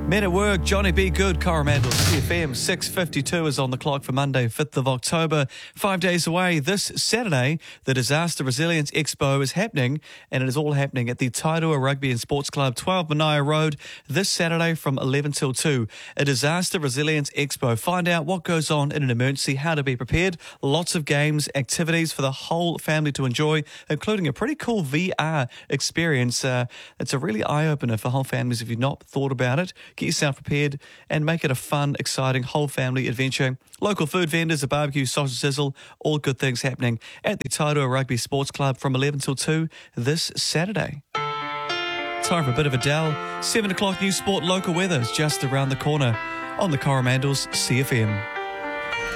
Men at Work, Johnny B. Good, Coromandel, CFM. 6:52 is on the clock for Monday, 5th of October. 5 days away this Saturday, the Disaster Resilience Expo is happening, and it is all happening at the Tairua Rugby and Sports Club, 12 Manaia Road, this Saturday from 11 till 2. A Disaster Resilience Expo. Find out what goes on in an emergency, how to be prepared, lots of games, activities for the whole family to enjoy, including a pretty cool VR experience. It's a really eye-opener for whole families if you've not thought about it. Get yourself prepared and make it a fun, exciting, whole family adventure. Local food vendors, a barbecue, sausage sizzle, all good things happening at the Tairua Rugby Sports Club from 11 till 2 this Saturday. Time for a bit of a Dell. 7 o'clock news sport, local weather is just around the corner on the Coromandels CFM.